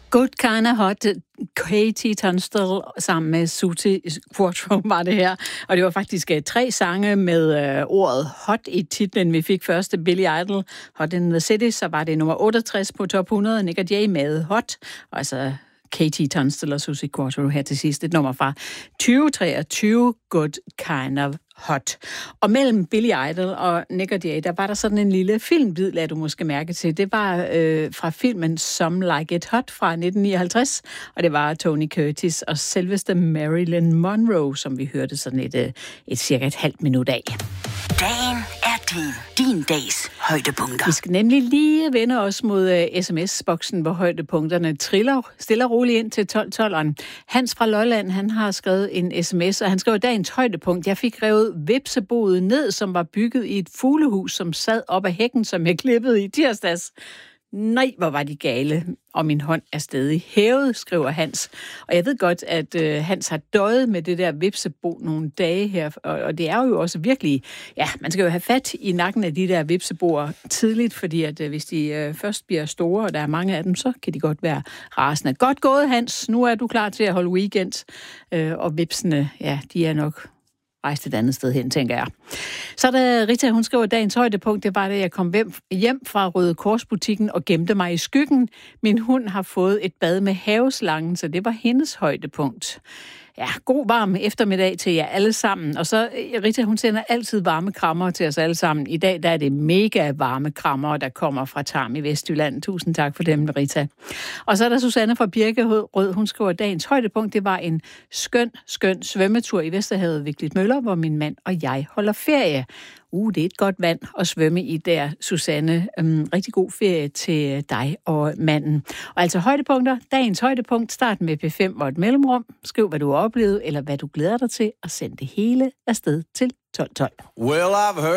Good Kind of Hot, Katie Tunstall sammen med Susie Quatro var det her. Og det var faktisk 3 sange med ordet hot i titlen. Vi fik først Billy Idol, Hot in the City, så var det nummer 68 på top 100, Nick og Jay med Hot, og altså Katie Tunstall og Susie Quatro her til sidst. Et nummer fra 2023, Good Kind of Hot. Og mellem Billy Idol og Nick og Jay, der var der sådan en lille filmbid, lader du måske mærke til. Det var fra filmen Some Like It Hot fra 1959, og det var Tony Curtis og selveste Marilyn Monroe, som vi hørte sådan et cirka et halvt minut af. Dagen er din dags højdepunkter. Vi skal nemlig lige vende os mod sms-boksen, hvor højdepunkterne triller stille og roligt ind til 12-12'eren. Hans fra Lolland, han har skrevet en sms, og han skrev dagens højdepunkt. Jeg fik revet vipseboet ned, som var bygget i et fuglehus, som sad op ad hækken, som jeg klippede i tirsdags. Nej, hvor var de gale, og min hånd er stadig hævet, skriver Hans. Og jeg ved godt, at Hans har døjet med det der vipsebo nogle dage her, og det er jo også virkelig, ja, man skal jo have fat i nakken af de der vipseboer tidligt, fordi at hvis de først bliver store, og der er mange af dem, så kan de godt være rasende. Godt gået, Hans. Nu er du klar til at holde weekend, og vipsene, ja, de er nok rejst et andet sted hen, tænker jeg. Så er der Rita, hun skriver, dagens højdepunkt, det var da jeg kom hjem fra Røde Korsbutikken og gemte mig i skyggen. Min hund har fået et bad med haveslangen, så det var hendes højdepunkt. Ja, god varm eftermiddag til jer alle sammen. Og så, Rita, hun sender altid varme krammer til os alle sammen. I dag, der er det mega varme krammer, der kommer fra Tarm i Vestjylland. Tusind tak for dem, Rita. Og så er der Susanne fra Birkerød. Hun skriver, dagens højdepunkt, det var en skøn svømmetur i Vesterhavet ved Klitmøller, hvor min mand og jeg holder ferie. Det er et godt vand at svømme i der, Susanne. Rigtig god ferie til dig og manden. Og altså højdepunkter. Dagens højdepunkt. Start med P5 og et mellemrum. Skriv, hvad du har oplevet, eller hvad du glæder dig til, og send det hele afsted til 1212. Well, I've heard